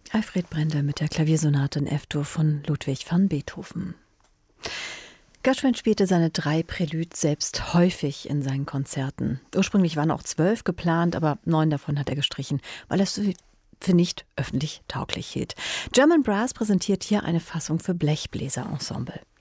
Alfred Brendel mit der Klaviersonate in F-Dur von Ludwig van Beethoven. Gershwin spielte seine 3 Präludes selbst häufig in seinen Konzerten. Ursprünglich waren auch 12 geplant, aber 9 davon hat er gestrichen, weil er es für nicht öffentlich tauglich hielt. German Brass präsentiert hier eine Fassung für Blechbläserensemble.